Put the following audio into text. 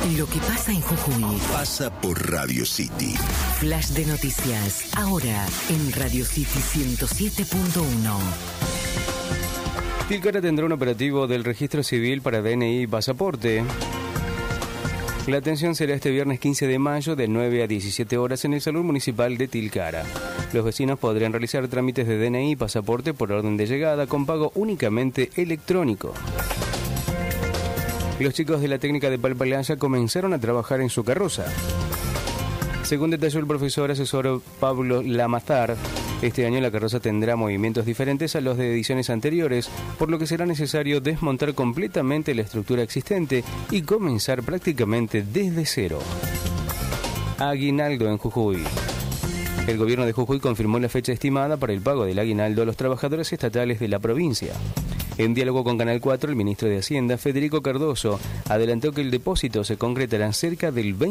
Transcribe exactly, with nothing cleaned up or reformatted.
Lo que pasa en Jujuy pasa por Radio City. Flash de noticias, ahora en Radio City ciento siete punto uno. Tilcara tendrá un operativo del registro civil para D N I y pasaporte. La atención será este viernes quince de mayo de nueve a diecisiete horas en el Salón Municipal de Tilcara. Los vecinos podrán realizar trámites de D N I y pasaporte por orden de llegada con pago únicamente electrónico. Los chicos de la técnica de Palpalaya comenzaron a trabajar en su carroza. Según detalló el profesor asesor Pablo Lamazar, este año la carroza tendrá movimientos diferentes a los de ediciones anteriores, por lo que será necesario desmontar completamente la estructura existente y comenzar prácticamente desde cero. Aguinaldo en Jujuy. El gobierno de Jujuy confirmó la fecha estimada para el pago del aguinaldo a los trabajadores estatales de la provincia. En diálogo con Canal cuatro, el ministro de Hacienda, Federico Cardoso, adelantó que el depósito se concretará cerca del veinte